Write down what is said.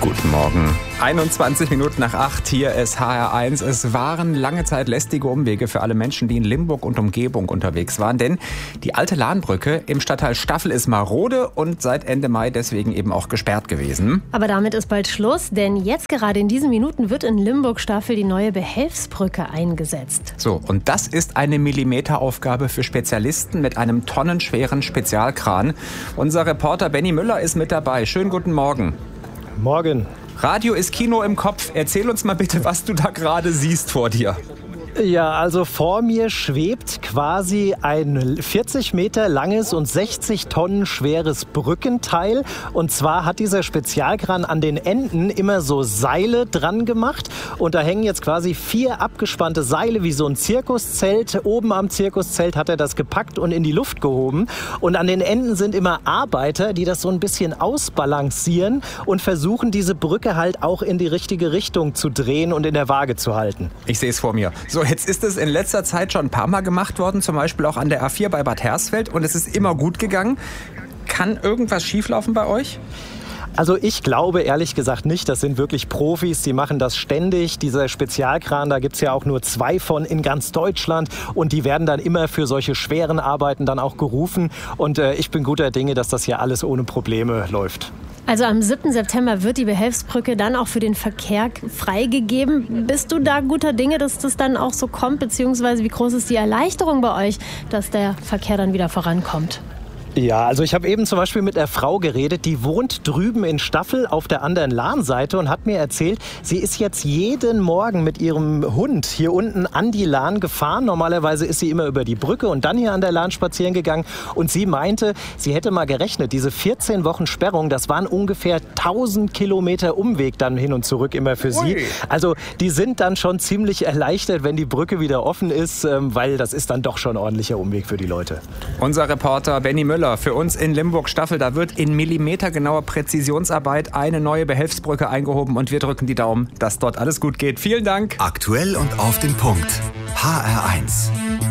Guten Morgen. 21 Minuten nach 8, hier ist HR1. Es waren lange Zeit lästige Umwege für alle Menschen, die in Limburg und Umgebung unterwegs waren. Denn die alte Lahnbrücke im Stadtteil Staffel ist marode und seit Ende Mai deswegen eben auch gesperrt gewesen. Aber damit ist bald Schluss, denn jetzt gerade in diesen Minuten wird in Limburg-Staffel die neue Behelfsbrücke eingesetzt. So, und das ist eine Millimeteraufgabe für Spezialisten mit einem tonnenschweren Spezialkran. Unser Reporter Benny Müller ist mit dabei. Schönen guten Morgen. Morgen. Radio ist Kino im Kopf. Erzähl uns mal bitte, was du da gerade siehst vor dir. Ja, also vor mir schwebt quasi ein 40 Meter langes und 60 Tonnen schweres Brückenteil. Und zwar hat dieser Spezialkran an den Enden immer so Seile dran gemacht. Und da hängen jetzt quasi 4 abgespannte Seile wie so ein Zirkuszelt. Oben am Zirkuszelt hat er das gepackt und in die Luft gehoben. Und an den Enden sind immer Arbeiter, die das so ein bisschen ausbalancieren und versuchen, diese Brücke halt auch in die richtige Richtung zu drehen und in der Waage zu halten. Ich sehe es vor mir. So, jetzt ist es in letzter Zeit schon ein paar Mal gemacht worden, zum Beispiel auch an der A4 bei Bad Hersfeld. Und es ist immer gut gegangen. Kann irgendwas schieflaufen bei euch? Also ich glaube ehrlich gesagt nicht, das sind wirklich Profis, die machen das ständig. Dieser Spezialkran, da gibt's ja auch nur 2 von in ganz Deutschland und die werden dann immer für solche schweren Arbeiten dann auch gerufen. Und ich bin guter Dinge, dass das hier alles ohne Probleme läuft. Also am 7. September wird die Behelfsbrücke dann auch für den Verkehr freigegeben. Bist du da guter Dinge, dass das dann auch so kommt? Beziehungsweise wie groß ist die Erleichterung bei euch, dass der Verkehr dann wieder vorankommt? Ja, also ich habe eben zum Beispiel mit einer Frau geredet, die wohnt drüben in Staffel auf der anderen Lahnseite und hat mir erzählt, sie ist jetzt jeden Morgen mit ihrem Hund hier unten an die Lahn gefahren. Normalerweise ist sie immer über die Brücke und dann hier an der Lahn spazieren gegangen. Und sie meinte, sie hätte mal gerechnet, diese 14 Wochen Sperrung, das waren ungefähr 1000 Kilometer Umweg dann hin und zurück immer für sie. Ui. Also die sind dann schon ziemlich erleichtert, wenn die Brücke wieder offen ist, weil das ist dann doch schon ein ordentlicher Umweg für die Leute. Unser Reporter Benny Müller für uns in Limburg-Staffel. Da wird in millimetergenauer Präzisionsarbeit eine neue Behelfsbrücke eingehoben und wir drücken die Daumen, dass dort alles gut geht. Vielen Dank. Aktuell und auf den Punkt. HR1.